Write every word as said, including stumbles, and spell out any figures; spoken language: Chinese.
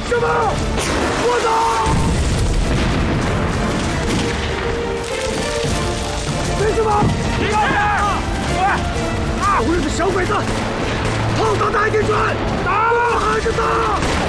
什么？我走！没什么。你干什么？喂！无论是小鬼子，碰到哪一军，打还是打？